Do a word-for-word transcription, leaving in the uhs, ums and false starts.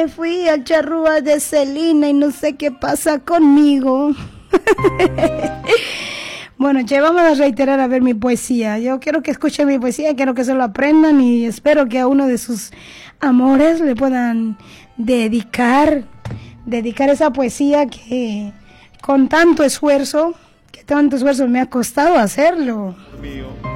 me fui al charrúa de Celina y no sé qué pasa conmigo. Bueno, che, vamos a reiterar a ver mi poesía. Yo quiero que escuchen mi poesía, quiero que se lo aprendan y espero que a uno de sus amores le puedan dedicar, dedicar esa poesía que con tanto esfuerzo, que tanto esfuerzo me ha costado hacerlo. Mío.